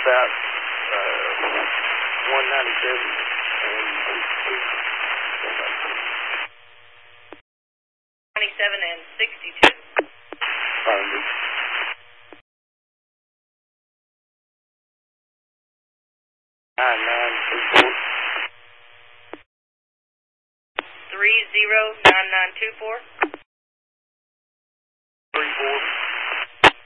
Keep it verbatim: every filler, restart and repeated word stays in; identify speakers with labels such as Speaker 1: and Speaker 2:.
Speaker 1: about uh, one ninety-seven and sixty-two.
Speaker 2: ninety-seven and sixty-two.
Speaker 1: Probably. nine nine two four.
Speaker 2: three zero nine nine two four.